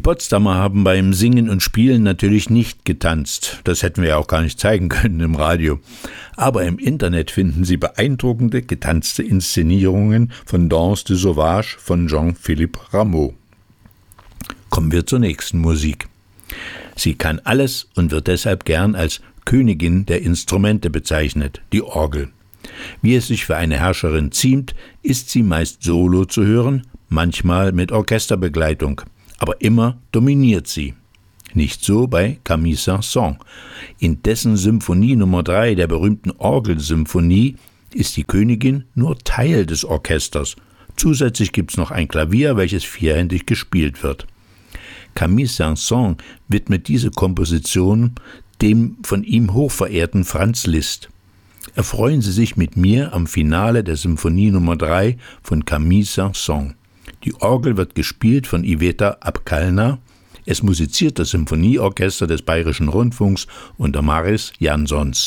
Potsdamer haben beim Singen und Spielen natürlich nicht getanzt. Das hätten wir ja auch gar nicht zeigen können im Radio. Aber im Internet finden Sie beeindruckende getanzte Inszenierungen von Danse de Sauvage von Jean-Philippe Rameau. Kommen wir zur nächsten Musik. Sie kann alles und wird deshalb gern als Königin der Instrumente bezeichnet, die Orgel. Wie es sich für eine Herrscherin ziemt, ist sie meist solo zu hören, manchmal mit Orchesterbegleitung, aber immer dominiert sie. Nicht so bei Camille Saint-Saëns. In dessen Symphonie Nummer 3, der berühmten Orgelsymphonie, ist die Königin nur Teil des Orchesters. Zusätzlich gibt's noch ein Klavier, welches vierhändig gespielt wird. Camille Saint-Saëns widmet diese Komposition dem von ihm hochverehrten Franz Liszt. Erfreuen Sie sich mit mir am Finale der Symphonie Nummer 3 von Camille Saint-Saëns. Die Orgel wird gespielt von Iveta Abkalna. Es musiziert das Symphonieorchester des Bayerischen Rundfunks unter Maris Jansons.